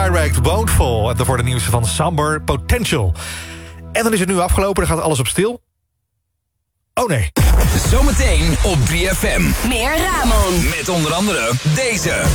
Direct, Won't Fall. En daarvoor de nieuwste van Samber, Potential. En dan is het nu afgelopen, dan gaat alles op stil. Oh nee. Zometeen op 3FM. Meer Ramon. Met onder andere deze.